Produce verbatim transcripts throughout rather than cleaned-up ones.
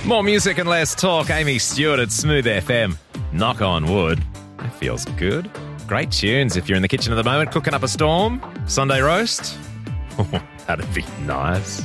More music and less talk. Amy Stewart at Smooth F M. Knock on wood. That feels good. Great tunes if you're in the kitchen at the moment, cooking up a storm. Sunday roast. Oh, that'd be nice.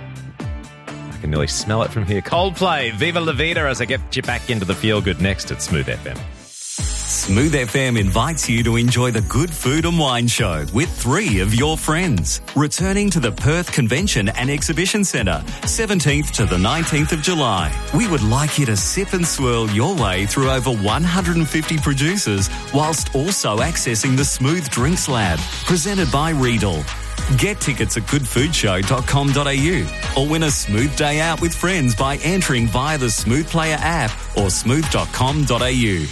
I can nearly smell it from here. Coldplay, Viva La Vida, as I get you back into the feel good next at Smooth F M. Smooth F M invites you to enjoy the Good Food and Wine Show with three of your friends. Returning to the Perth Convention and Exhibition Centre, seventeenth to the nineteenth of July. We would like you to sip and swirl your way through over one hundred fifty producers whilst also accessing the Smooth Drinks Lab, presented by Riedel. Get tickets at good food show dot com dot a u or win a smooth day out with friends by entering via the Smooth Player app or smooth dot com dot a u.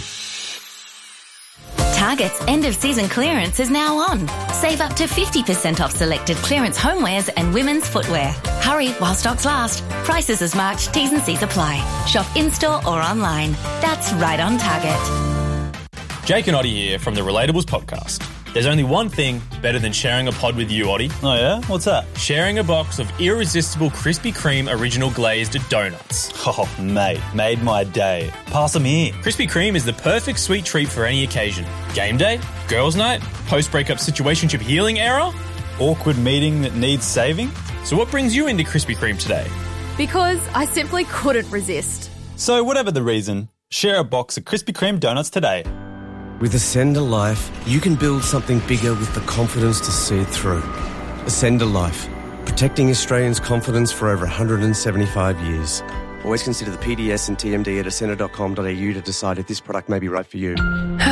Target's end-of-season clearance is now on. Save up to fifty percent off selected clearance homewares and women's footwear. Hurry while stocks last. Prices as marked, T's and C's apply. Shop in-store or online. That's right on Target. Jake and Oddie here from the Relatables podcast. There's only one thing better than sharing a pod with you, Oddie. Oh yeah? What's that? Sharing a box of irresistible Krispy Kreme original glazed donuts. Oh, mate, made my day. Pass them here. Krispy Kreme is the perfect sweet treat for any occasion. Game day, girls' night, post-breakup situationship healing era. Awkward meeting that needs saving. So what brings you into Krispy Kreme today? Because I simply couldn't resist. So whatever the reason, share a box of Krispy Kreme donuts today. With Ascender Life, you can build something bigger with the confidence to see it through. Ascender Life, protecting Australians' confidence for over one hundred seventy-five years. Always consider the P D S and T M D at ascender dot com dot a u to decide if this product may be right for you.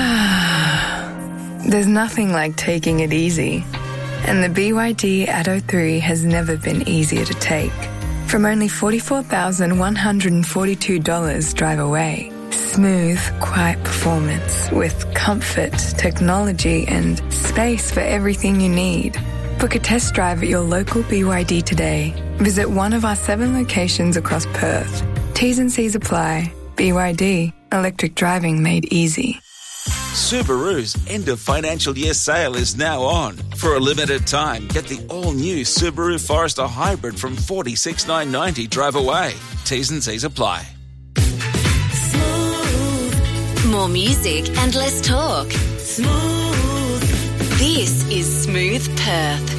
There's nothing like taking it easy. And the B Y D Atto three has never been easier to take. From only forty-four thousand one hundred forty-two dollars drive away. Smooth, quiet performance with comfort, technology and space for everything you need. Book a test drive at your local B Y D today. Visit one of our seven locations across Perth. T's and C's apply. B Y D, electric driving made easy. Subaru's end of financial year sale is now on. For a limited time, get the all-new Subaru Forester Hybrid from forty-six thousand nine hundred ninety dollars drive away. T's and C's apply. More music and less talk. Smooth. This is Smooth Perth.